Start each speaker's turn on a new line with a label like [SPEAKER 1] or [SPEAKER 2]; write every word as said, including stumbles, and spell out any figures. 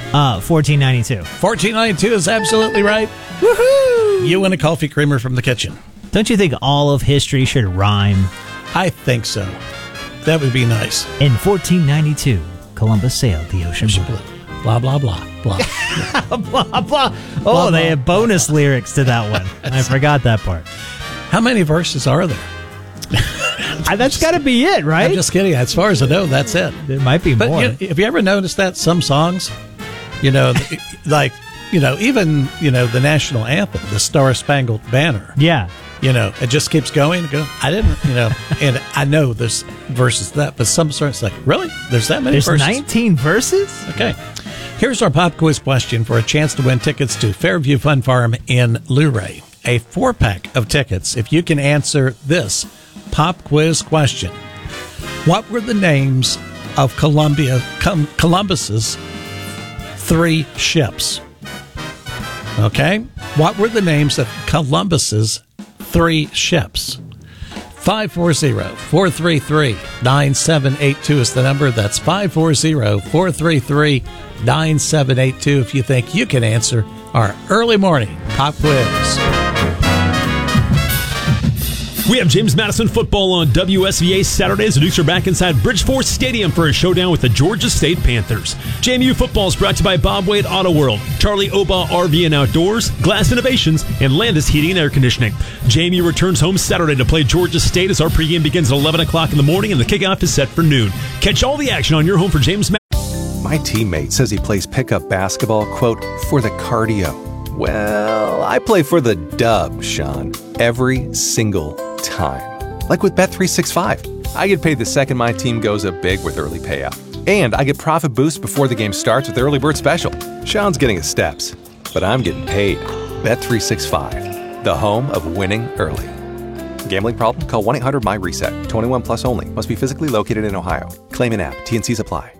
[SPEAKER 1] Uh, fourteen ninety-two.
[SPEAKER 2] fourteen ninety-two is absolutely right. Woohoo! You win a coffee creamer from the kitchen.
[SPEAKER 1] Don't you think all of history should rhyme?
[SPEAKER 2] I think so. That would be nice.
[SPEAKER 1] In fourteen ninety-two, Columbus sailed the ocean blue.
[SPEAKER 2] blue. Blah, blah, blah, blah.
[SPEAKER 1] blah, blah. Oh,
[SPEAKER 2] Blah,
[SPEAKER 1] they
[SPEAKER 2] blah,
[SPEAKER 1] have bonus lyrics to that one. I forgot that part.
[SPEAKER 2] How many verses are there?
[SPEAKER 1] I, that's got to be it, right?
[SPEAKER 2] I'm just kidding. As far as I know, that's it.
[SPEAKER 1] There might be
[SPEAKER 2] But
[SPEAKER 1] more.
[SPEAKER 2] you know, have you ever noticed that some songs, you know, like, you know, even, you know, the national anthem, the Star Spangled Banner,
[SPEAKER 1] yeah.
[SPEAKER 2] you know, it just keeps going and going. I didn't, you know, and I know there's verses to that, but some songs like, really? There's that many
[SPEAKER 1] There's
[SPEAKER 2] verses?
[SPEAKER 1] nineteen verses?
[SPEAKER 2] Okay. Here's our pop quiz question for a chance to win tickets to Fairview Fun Farm in Luray. A four-pack of tickets if you can answer this pop quiz question. What were the names of Columbia, Com- Columbus's three ships? Okay? What were the names of Columbus's three ships? five four zero, four three three, nine seven eight two is the number. That's five four zero, four three three, nine seven eight two if you think you can answer our early morning pop quiz.
[SPEAKER 3] We have James Madison football on W S V A Saturdays. The Dukes are back inside Bridgeforth Stadium for a showdown with the Georgia State Panthers. J M U football is brought to you by Bob Wade Auto World, Charlie Oba R V and Outdoors, Glass Innovations, and Landis Heating and Air Conditioning. J M U returns home Saturday to play Georgia State as our pregame begins at eleven o'clock in the morning and the kickoff is set for noon. Catch all the action on your home for James Madison.
[SPEAKER 4] My teammate says he plays pickup basketball, quote, for the cardio. Well, I play for the dub, Sean, every single time. Like with Bet three sixty-five. I get paid the second my team goes up big with early payout. And I get profit boost before the game starts with the early bird special. Sean's getting his steps, but I'm getting paid. Bet three sixty-five, the home of winning early. Gambling problem? Call one eight hundred M Y RESET. twenty-one plus only. Must be physically located in Ohio. Claim in app. T and C's apply.